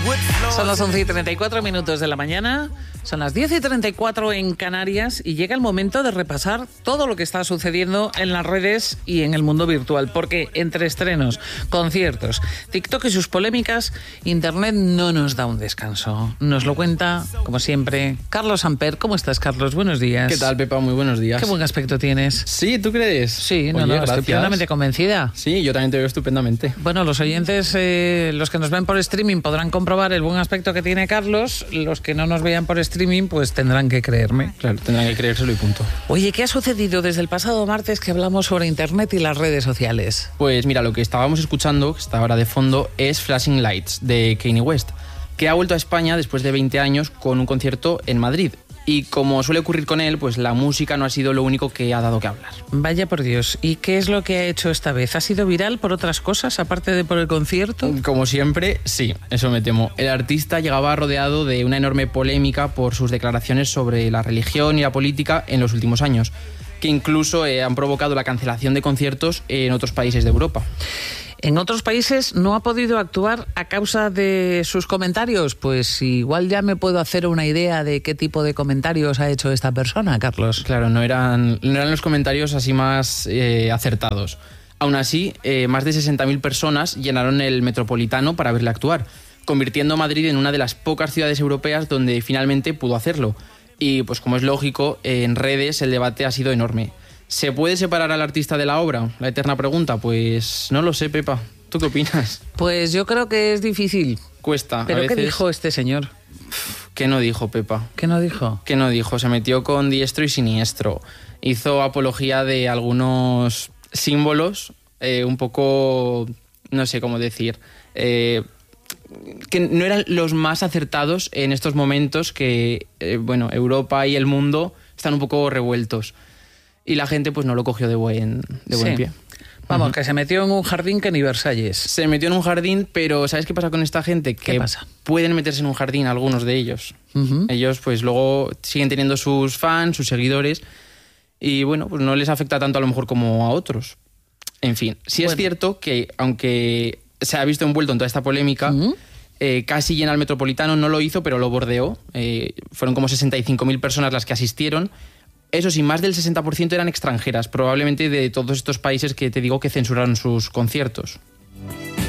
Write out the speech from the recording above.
Son las 11:34 de la mañana, son las 10:34 en Canarias y llega el momento de repasar todo lo que está sucediendo en las redes y en el mundo virtual, porque entre estrenos, conciertos, TikTok y sus polémicas, Internet no nos da un descanso. Nos lo cuenta, como siempre, Carlos Amper. ¿Cómo estás, Carlos? Buenos días. ¿Qué tal, Pepa? Muy buenos días. Qué buen aspecto tienes. Sí, ¿tú crees? Sí, estoy plenamente convencida. Sí, yo también te veo estupendamente. Bueno, los oyentes, los que nos ven por streaming podrán comprobar el buen aspecto que tiene Carlos. Los que no nos vean por streaming, pues tendrán que creerme. Claro, tendrán que creérselo y punto. Oye, ¿qué ha sucedido desde el pasado martes que hablamos sobre Internet y las redes sociales? Pues mira, lo que estábamos escuchando, que está ahora de fondo, es Flashing Lights, de Kanye West, que ha vuelto a España después de 20 años con un concierto en Madrid. Y como suele ocurrir con él, pues la música no ha sido lo único que ha dado que hablar. Vaya por Dios. ¿Y qué es lo que ha hecho esta vez? ¿Ha sido viral por otras cosas, aparte de por el concierto? Como siempre, sí, eso me temo. El artista llegaba rodeado de una enorme polémica por sus declaraciones sobre la religión y la política en los últimos años, que incluso han provocado la cancelación de conciertos en otros países de Europa. ¿En otros países no ha podido actuar a causa de sus comentarios? Pues igual ya me puedo hacer una idea de qué tipo de comentarios ha hecho esta persona, Carlos. Claro, no eran los comentarios así más acertados. Aún así, más de 60.000 personas llenaron el Metropolitano para verle actuar, convirtiendo a Madrid en una de las pocas ciudades europeas donde finalmente pudo hacerlo. Y pues como es lógico, en redes el debate ha sido enorme. ¿Se puede separar al artista de la obra? La eterna pregunta. Pues no lo sé, Pepa. ¿Tú qué opinas? Pues yo creo que es difícil. Cuesta. ¿Pero a veces... qué dijo este señor? ¿Qué no dijo, Pepa? ¿Qué no dijo? ¿Qué no dijo? Se metió con diestro y siniestro. Hizo apología de algunos símbolos, un poco... no sé cómo decir... que no eran los más acertados en estos momentos que, Europa y el mundo están un poco revueltos. Y la gente pues no lo cogió de buen pie. Vamos, que se metió en un jardín que ni Versalles. Se metió en un jardín, pero ¿sabes qué pasa con esta gente? ¿Qué pasa? Pueden meterse en un jardín, algunos de ellos. Ellos pues luego siguen teniendo sus fans, sus seguidores, y bueno, pues no les afecta tanto a lo mejor como a otros. En fin, sí es cierto que aunque se ha visto envuelto en toda esta polémica, casi llena el Metropolitano, no lo hizo, pero lo bordeó. Fueron como 65.000 personas las que asistieron. Eso sí, más del 60% eran extranjeras, probablemente de todos estos países que te digo que censuraron sus conciertos.